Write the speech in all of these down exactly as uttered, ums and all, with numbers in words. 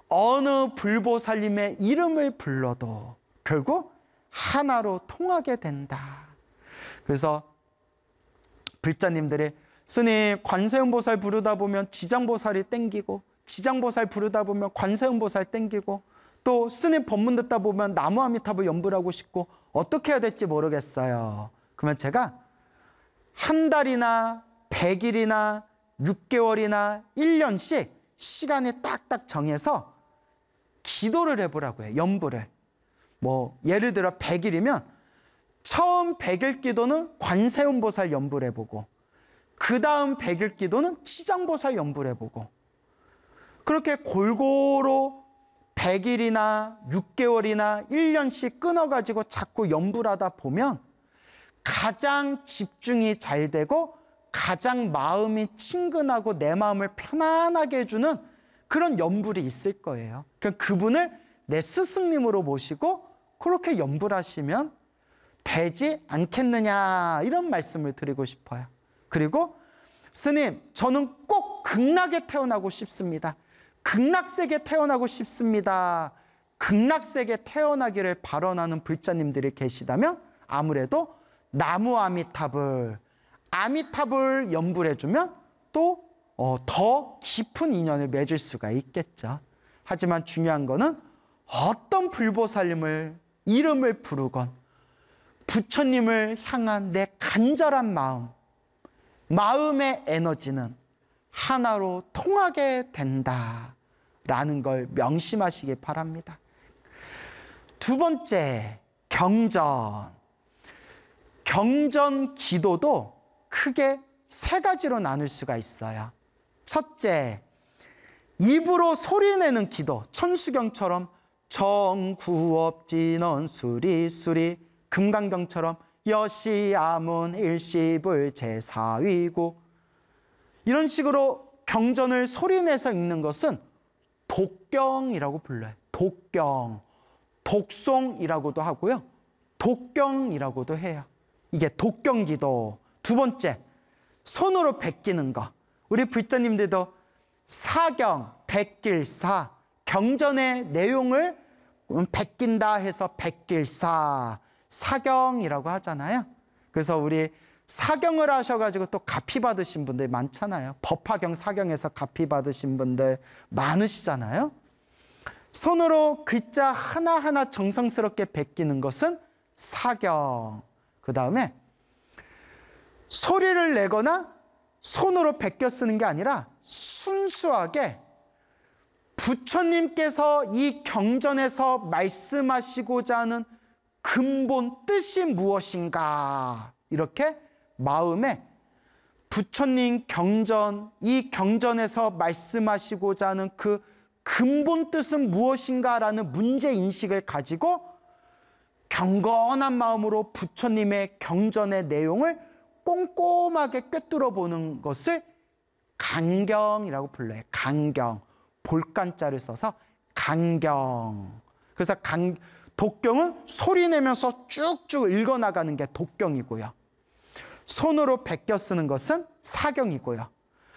어느 불보살님의 이름을 불러도 결국 하나로 통하게 된다. 그래서 불자님들이 스님 관세음보살 부르다 보면 지장보살이 땡기고, 지장보살 부르다 보면 관세음보살 땡기고, 또 스님 법문 듣다 보면 나무아미타불 연불 하고 싶고 어떻게 해야 될지 모르겠어요. 그러면 제가 한 달이나 백 일이나 육 개월이나 일 년씩 시간을 딱딱 정해서 기도를 해보라고 해요. 연불을. 뭐 예를 들어 백 일이면 처음 백 일 기도는 관세음보살 연불해보고, 그 다음 백 일 기도는 지장보살 연불해보고, 그렇게 골고루 백 일이나 육 개월이나 일 년씩 끊어가지고 자꾸 연불하다 보면 가장 집중이 잘 되고 가장 마음이 친근하고 내 마음을 편안하게 해주는 그런 연불이 있을 거예요. 그러니까 그분을 내 스승님으로 모시고 그렇게 연불하시면 되지 않겠느냐, 이런 말씀을 드리고 싶어요. 그리고 스님, 저는 꼭 극락에 태어나고 싶습니다. 극락세계 태어나고 싶습니다. 극락세계 태어나기를 발언하는 불자님들이 계시다면 아무래도 나무 아미타불, 아미타불 연불해주면 또 더 깊은 인연을 맺을 수가 있겠죠. 하지만 중요한 거는 어떤 불보살님을 이름을 부르건 부처님을 향한 내 간절한 마음, 마음의 에너지는 하나로 통하게 된다라는 걸 명심하시기 바랍니다. 두 번째, 경전. 경전 기도도 크게 세 가지로 나눌 수가 있어요. 첫째, 입으로 소리내는 기도. 천수경처럼 정구업진언 수리수리, 금강경처럼 여시아문 일시불 제사위구, 이런 식으로 경전을 소리내서 읽는 것은 독경이라고 불러요. 독경, 독송이라고도 하고요, 독경이라고도 해요. 이게 독경기도. 두 번째, 손으로 베끼는 거. 우리 불자님들도 사경, 베낄사, 경전의 내용을 베낀다 해서 베낄사, 사경이라고 하잖아요. 그래서 우리 사경을 하셔가지고 또 가피 받으신 분들 많잖아요. 법화경, 사경에서 가피 받으신 분들 많으시잖아요. 손으로 글자 하나하나 정성스럽게 베끼는 것은 사경. 그 다음에 소리를 내거나 손으로 베껴 쓰는 게 아니라 순수하게 부처님께서 이 경전에서 말씀하시고자 하는 근본 뜻이 무엇인가, 이렇게 마음에 부처님 경전, 이 경전에서 말씀하시고자 하는 그 근본 뜻은 무엇인가라는 문제인식을 가지고 경건한 마음으로 부처님의 경전의 내용을 꼼꼼하게 꿰뚫어 보는 것을 간경이라고 불러요. 간경. 볼간자를 써서 간경. 그래서 간, 독경은 소리 내면서 쭉쭉 읽어나가는 게 독경이고요. 손으로 베껴 쓰는 것은 사경이고요.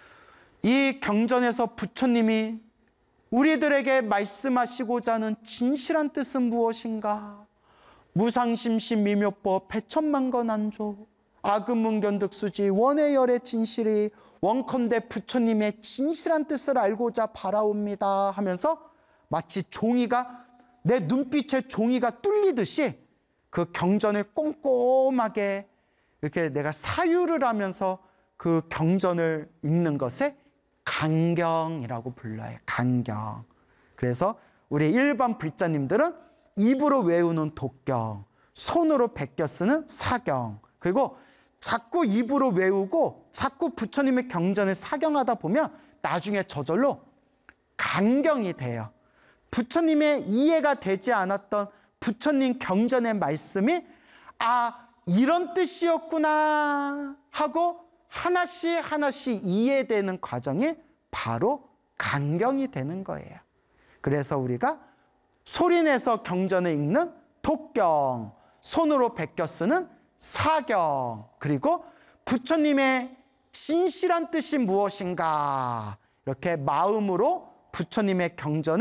이 경전에서 부처님이 우리들에게 말씀하시고자 하는 진실한 뜻은 무엇인가? 무상심심 미묘법 백천만건 안조 아금문견득수지 원해열의 진실이 원컨대 부처님의 진실한 뜻을 알고자 바라옵니다 하면서 마치 종이가, 내 눈빛에 종이가 뚫리듯이 그 경전을 꼼꼼하게 이렇게 내가 사유를 하면서 그 경전을 읽는 것에 간경이라고 불러요. 간경. 그래서 우리 일반 불자님들은 입으로 외우는 독경, 손으로 베껴 쓰는 사경, 그리고 자꾸 입으로 외우고 자꾸 부처님의 경전을 사경하다 보면 나중에 저절로 간경이 돼요. 부처님의 이해가 되지 않았던 부처님 경전의 말씀이 아, 이런 뜻이었구나 하고 하나씩 하나씩 이해되는 과정이 바로 간경이 되는 거예요. 그래서 우리가 소리내서 경전을 읽는 독경, 손으로 베껴 쓰는 사경, 그리고 부처님의 진실한 뜻이 무엇인가, 이렇게 마음으로 부처님의 경전을